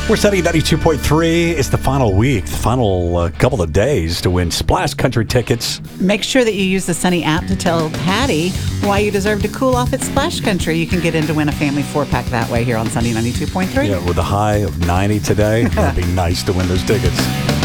We're setting 92.3. It's the final week, the final couple of days to win Splash Country tickets. Make sure that you use the Sunny app to tell Patty why you deserve to cool off at Splash Country. You can get in to win a family 4-pack that way here on Sunny 92.3. Yeah, with a high of 90 today, it'd be nice to win those tickets.